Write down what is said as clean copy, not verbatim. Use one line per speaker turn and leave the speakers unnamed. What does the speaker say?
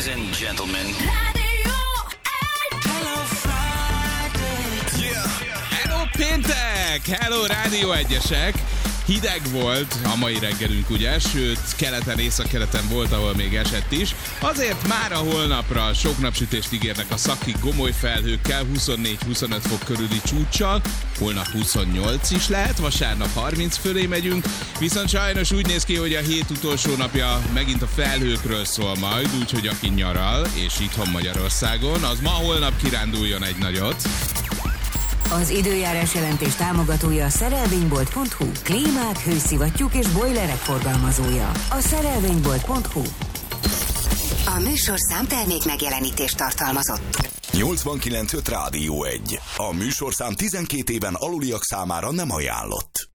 and gentlemen.
Hello péntek! Hello Rádió Egyesek! Hideg volt a mai reggelünk, ugye? Sőt, keleten, északkeleten volt, ahol még esett is. Azért már a holnapra sok napsütést ígérnek a szakik gomoly felhőkkel, 24-25 fok körüli csúccsal. Holnap 28 is lehet, vasárnap 30 fölé megyünk. Viszont sajnos úgy néz ki, hogy a hét utolsó napja megint a felhőkről szól majd, úgyhogy aki nyaral, és itthon Magyarországon, az ma holnap kiránduljon egy nagyot.
Az időjárás jelentés támogatója a szerelvénybolt.hu. Klímák, hőszivattyúk és bojlerek forgalmazója. A szerelvénybolt.hu. A műsorszám termék megjelenítést tartalmazott.
89.5 Rádió 1. A műsorszám 12 éven aluliak számára nem ajánlott.